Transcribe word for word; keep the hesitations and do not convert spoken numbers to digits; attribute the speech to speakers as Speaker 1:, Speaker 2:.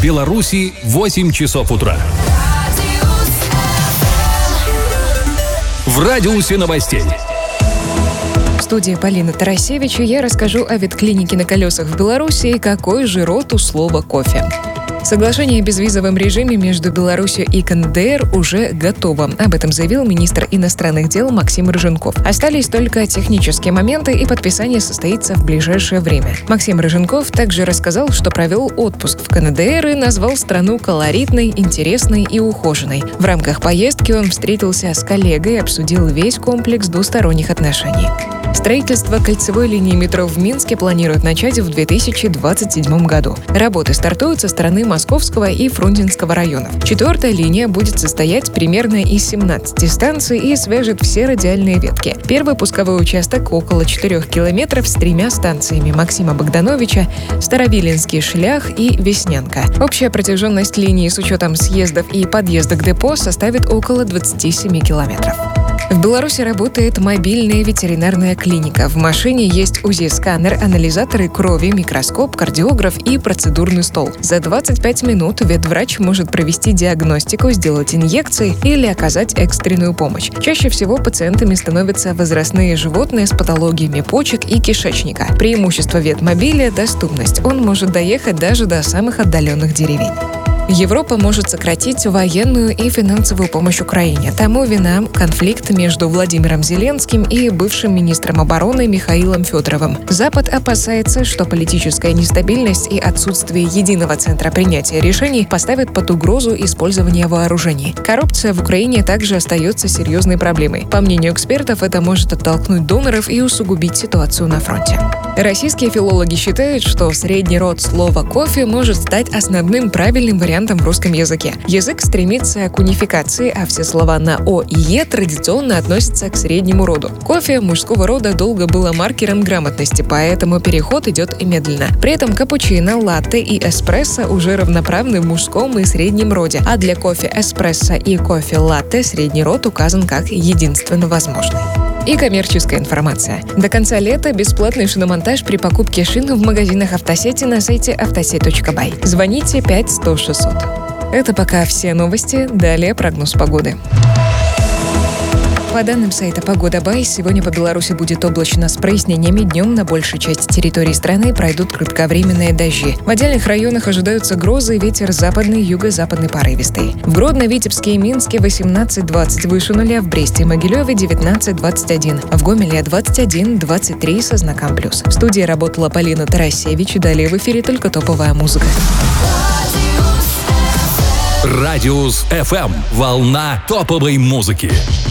Speaker 1: Беларуси восемь часов утра. В радиусе новостей.
Speaker 2: В студии Полина Тарасевич, и я расскажу о ветклинике на колесах в Беларуси и какой же род у слова «кофе». Соглашение о безвизовом режиме между Беларусью и КНДР уже готово. Об этом заявил министр иностранных дел Максим Рыженков. Остались только технические моменты, и подписание состоится в ближайшее время. Максим Рыженков также рассказал, что провел отпуск в КНДР и назвал страну колоритной, интересной и ухоженной. В рамках поездки он встретился с коллегой и обсудил весь комплекс двусторонних отношений. Строительство кольцевой линии метро в Минске планируют начать в две тысячи двадцать седьмом году. Работы стартуют со стороны Московского и Фрунзенского районов. Четвертая линия будет состоять примерно из семнадцати станций и свяжет все радиальные ветки. Первый пусковой участок около четырёх километров с тремя станциями Максима Богдановича, Старовиленский шлях и Веснянка. Общая протяженность линии с учетом съездов и подъезда к депо составит около двадцати семи километров. В Беларуси работает мобильная ветеринарная клиника. В машине есть УЗИ-сканер, анализаторы крови, микроскоп, кардиограф и процедурный стол. За двадцать пять минут ветврач может провести диагностику, сделать инъекции или оказать экстренную помощь. Чаще всего пациентами становятся возрастные животные с патологиями почек и кишечника. Преимущество ветмобиля – доступность. Он может доехать даже до самых отдаленных деревень. Европа может сократить военную и финансовую помощь Украине. Тому вина конфликт между Владимиром Зеленским и бывшим министром обороны Михаилом Федоровым. Запад опасается, что политическая нестабильность и отсутствие единого центра принятия решений поставят под угрозу использование вооружений. Коррупция в Украине также остается серьезной проблемой. По мнению экспертов, это может оттолкнуть доноров и усугубить ситуацию на фронте. Российские филологи считают, что средний род слова «кофе» может стать основным правильным вариантом в русском языке. Язык стремится к унификации, а все слова на «о» и «е» традиционно относятся к среднему роду. Кофе мужского рода долго было маркером грамотности, поэтому переход идет и медленно. При этом капучино, латте и эспрессо уже равноправны в мужском и среднем роде, а для кофе эспрессо и кофе латте средний род указан как единственно возможный. И коммерческая информация. До конца лета бесплатный шиномонтаж при покупке шин в магазинах автосети на сайте автосеть точка бай. Звоните пять сто шестьсот. Это пока все новости. Далее прогноз погоды. По данным сайта «Погода Бай», сегодня по Беларуси будет облачно с прояснениями. Днем на большей части территории страны пройдут кратковременные дожди. В отдельных районах ожидаются грозы и ветер западный, юго-западный порывистый. В Гродно, Витебске и Минске восемнадцать двадцать выше нуля, в Бресте и Могилеве девятнадцать двадцать один, в Гомеле двадцать один двадцать три со знаком плюс. В студии работала Полина Тарасевич, и далее в эфире только топовая музыка.
Speaker 1: Радиус эф эм. Волна топовой музыки.